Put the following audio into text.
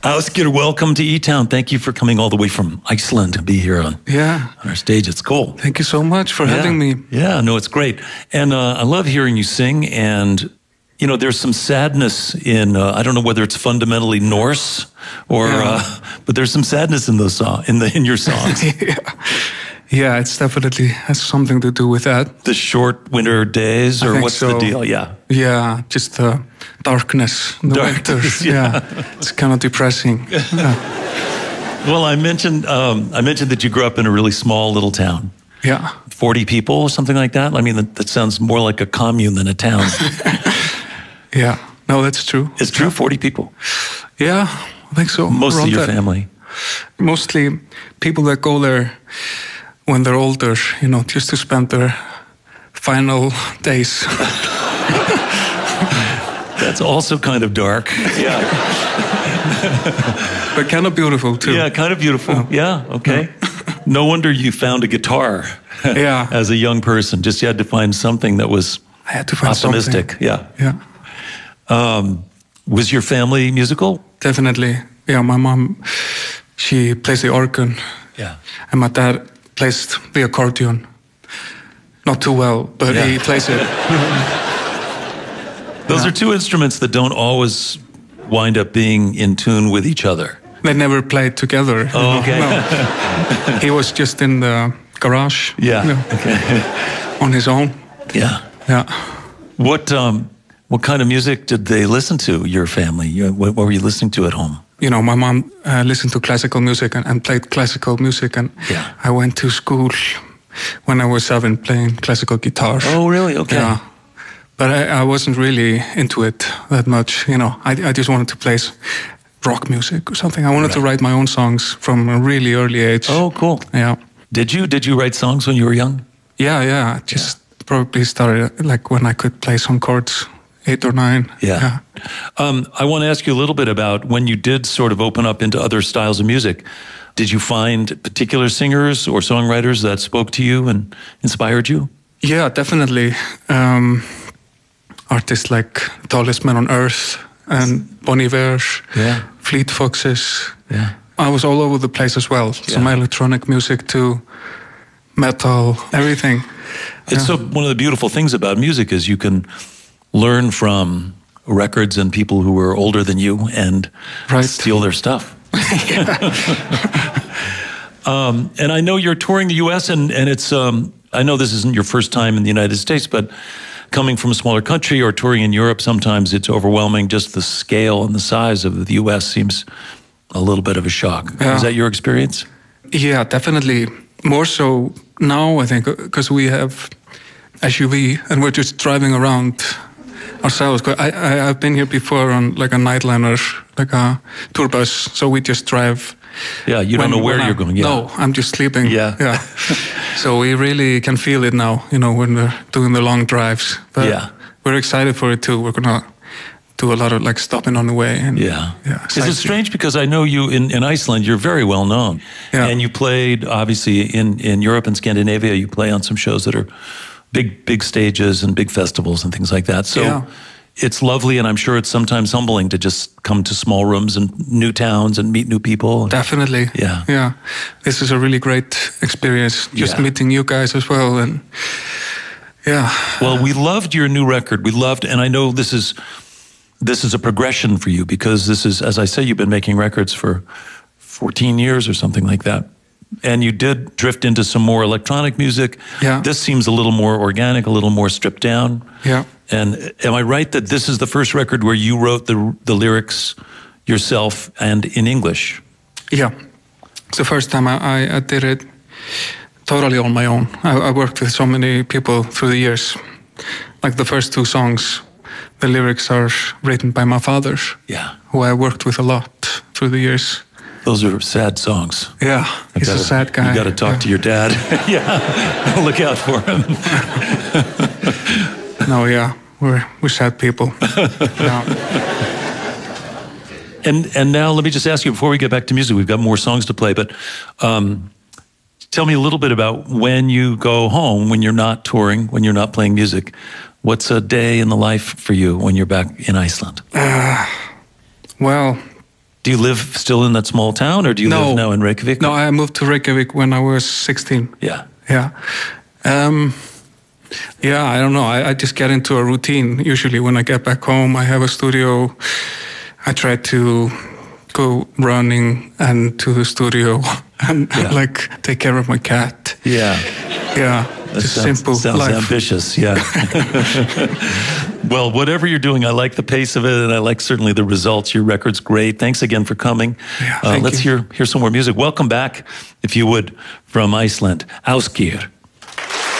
Ásgeir, welcome to E-Town. Thank you for coming all the way from Iceland to be here on our stage. It's cool. Thank you so much for having me. Yeah, no, it's great. And I love hearing you sing. And, you know, there's some sadness in, I don't know whether it's fundamentally Norse or, but there's some sadness in those in your songs. Yeah, it's definitely has something to do with that. The short winter days, or what's the deal? Yeah, just the darkness in the winters. Yeah, it's kind of depressing. Well, I mentioned that you grew up in a really small little town. Yeah, 40 people or something like that. I mean, that sounds more like a commune than a town. Yeah, no, that's true. It's true, 40 people. Yeah, I think so. Mostly your family. Mostly people that go there when they're older, you know, just to spend their final days. That's also kind of dark. Yeah. But kind of beautiful, too. Yeah, kind of beautiful. Yeah, okay. No wonder you found a guitar as a young person. Just you had to find something that was optimistic. Something. Yeah. Was your family musical? Definitely. Yeah, my mom, she plays the organ. Yeah. And my dad plays the accordion. Not too well, but he plays it. Those are two instruments that don't always wind up being in tune with each other. They never played together. Oh, okay. No. He was just in the garage. Yeah. You know, on his own. Yeah. Yeah. What kind of music did they listen to, your family? What were you listening to at home? You know, my mom listened to classical music and played classical music, and I went to school when I was 7 playing classical guitar. Oh, really? Okay. Yeah. But I wasn't really into it that much, you know. I just wanted to play rock music or something. I wanted to write my own songs from a really early age. Oh, cool. Yeah. Did you write songs when you were young? Yeah. Just probably started like when I could play some chords. 8 or 9. Yeah. I want to ask you a little bit about when you did sort of open up into other styles of music. Did you find particular singers or songwriters that spoke to you and inspired you? Yeah, definitely. Artists like Tallest Man on Earth and Bon Iver, Fleet Foxes. Yeah. I was all over the place as well. Some electronic music too, metal, everything. It's one of the beautiful things about music is you can learn from records and people who were older than you and steal their stuff. And I know you're touring the U.S. and it's, I know this isn't your first time in the United States, but coming from a smaller country or touring in Europe, sometimes it's overwhelming. Just the scale and the size of the U.S. seems a little bit of a shock. Yeah. Is that your experience? Yeah, definitely. More so now, I think, because we have SUV and we're just driving around ourselves. I've been here before on like a nightliner, like a tour bus, so we just drive. Yeah, you don't know where you're going. Yeah. No, I'm just sleeping. Yeah. So we really can feel it now, you know, when we're doing the long drives. But we're excited for it too. We're going to do a lot of like stopping on the way. And, Is it strange? Because I know you in Iceland, you're very well known. Yeah. And you played, obviously, in Europe and Scandinavia, you play on some shows that are big stages and big festivals and things like that. So it's lovely, and I'm sure it's sometimes humbling to just come to small rooms and new towns and meet new people. Definitely. Yeah. This is a really great experience, just meeting you guys as well. And well, we loved your new record. And I know this is a progression for you, because this is, as I say, you've been making records for 14 years or something like that. And you did drift into some more electronic music. Yeah. This seems a little more organic, a little more stripped down. Yeah. And am I right that this is the first record where you wrote the lyrics yourself and in English? Yeah. It's the first time I did it totally on my own. I worked with so many people through the years. Like the first 2 songs, the lyrics are written by my father, who I worked with a lot through the years. Those are sad songs. Yeah, he's a sad guy. You got to talk to your dad. Look out for him. No, we're sad people. And now let me just ask you, before we get back to music, we've got more songs to play, but tell me a little bit about when you go home, when you're not touring, when you're not playing music. What's a day in the life for you when you're back in Iceland? Well, Do you live still in that small town, or do you live now in Reykjavik? No, I moved to Reykjavik when I was 16. Yeah. Yeah. I don't know. I just get into a routine. Usually when I get back home, I have a studio. I try to go running and to the studio and like take care of my cat. Yeah. Yeah. Just simple sounds life. Ambitious, yeah. Well, whatever you're doing, I like the pace of it, and I like certainly the results. Your record's great. Thanks again for coming. Yeah, let's hear some more music. Welcome back, if you would, from Iceland. Ásgeir.